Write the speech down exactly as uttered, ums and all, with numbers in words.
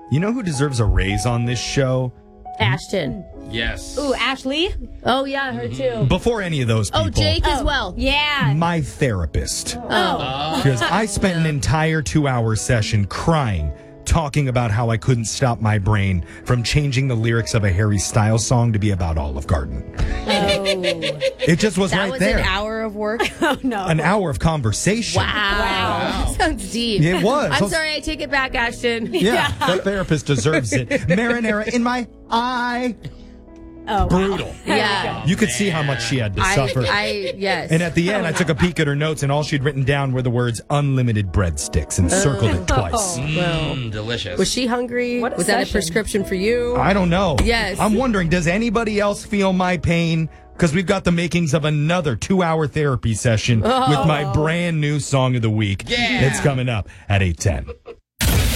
You know who deserves a raise on this show? Ashton. Yes. Ooh, Ashley? Oh, yeah, her too. Before any of those people. Oh, Jake as Oh, well. Yeah. My therapist. Oh. Because I spent an entire two-hour session crying, talking about how I couldn't stop my brain from changing the lyrics of a Harry Styles song to be about Olive Garden. Oh. It just was That right was there. an hour of work. Oh, no. An hour of conversation. Wow. Wow. Sounds deep. It was. I'm sorry, I take it back, Ashton. Yeah, that therapist deserves it. Marinara in my eye. Oh, wow. Brutal. Yeah. You could see how much she had to I, suffer. I, yes. And at the end, I took a peek at her notes, and all she'd written down were the words unlimited breadsticks and circled it twice. Well, Mm, delicious. was she hungry? What a was that a session. prescription for you? I don't know. Yes. I'm wondering, does anybody else feel my pain? Because we've got the makings of another two-hour therapy session with my brand new song of the week. Yeah. It's coming up at eight ten.